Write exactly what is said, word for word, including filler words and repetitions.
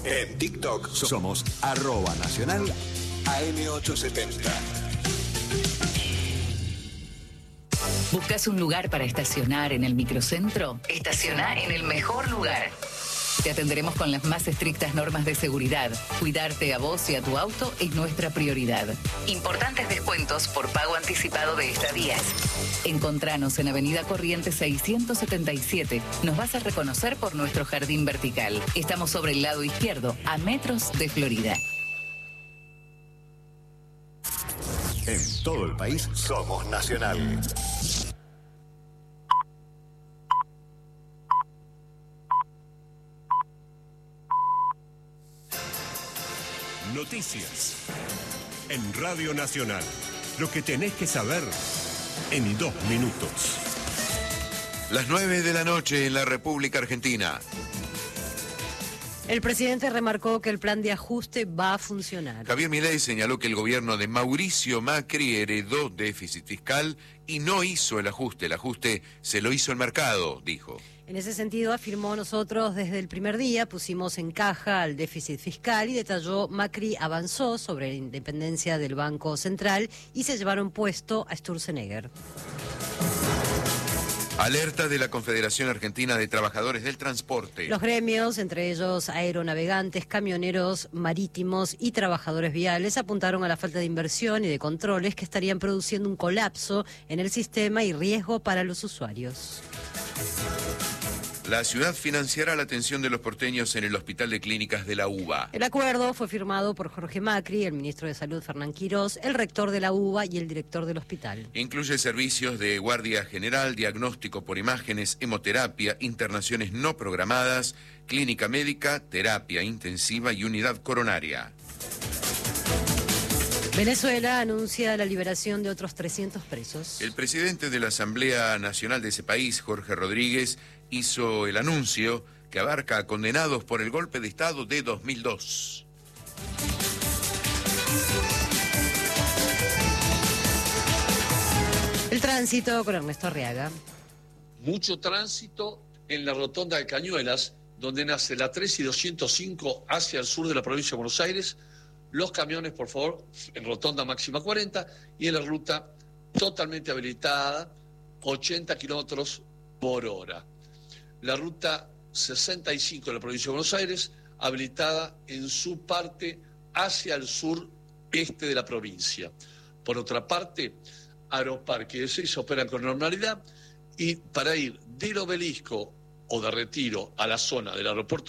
En TikTok somos arroba nacional A M ochocientos setenta. ¿Buscas un lugar para estacionar en el microcentro? Estaciona en el mejor lugar. Te atenderemos con las más estrictas normas de seguridad. Cuidarte a vos y a tu auto es nuestra prioridad. Importantes descuentos por pago anticipado de estadías. Encontranos en Avenida Corrientes seiscientos setenta y siete. Nos vas a reconocer por nuestro jardín vertical. Estamos sobre el lado izquierdo, a metros de Florida. En todo el país somos Nacional. Noticias en Radio Nacional. Lo que tenés que saber en dos minutos. Las nueve de la noche en la República Argentina. El presidente remarcó que el plan de ajuste va a funcionar. Javier Milei señaló que el gobierno de Mauricio Macri heredó déficit fiscal y no hizo el ajuste. El ajuste se lo hizo el mercado, dijo. En ese sentido, afirmó, nosotros desde el primer día pusimos en caja al déficit fiscal y detalló, Macri avanzó sobre la independencia del Banco Central y se llevaron puesto a Sturzenegger. Alerta de la Confederación Argentina de Trabajadores del Transporte. Los gremios, entre ellos aeronavegantes, camioneros marítimos y trabajadores viales, apuntaron a la falta de inversión y de controles que estarían produciendo un colapso en el sistema y riesgo para los usuarios. La ciudad financiará la atención de los porteños en el Hospital de Clínicas de la UBA. El acuerdo fue firmado por Jorge Macri, el ministro de Salud Fernán Quirós, el rector de la UBA y el director del hospital. Incluye servicios de guardia general, diagnóstico por imágenes, hemoterapia, internaciones no programadas, clínica médica, terapia intensiva y unidad coronaria. Venezuela anuncia la liberación de otros trescientos presos. El presidente de la Asamblea Nacional de ese país, Jorge Rodríguez, hizo el anuncio que abarca a condenados por el golpe de Estado de dos mil dos. El tránsito con Ernesto Arriaga. Mucho tránsito en la rotonda de Cañuelas, donde nace la tres y doscientos cinco hacia el sur de la provincia de Buenos Aires. Los camiones, por favor, en rotonda máxima cuarenta y en la ruta totalmente habilitada, ochenta kilómetros por hora. La ruta sesenta y cinco de la provincia de Buenos Aires, habilitada en su parte hacia el sur este de la provincia. Por otra parte, Aeroparque y Ezeiza se operan con normalidad y para ir del Obelisco o de Retiro a la zona del aeropuerto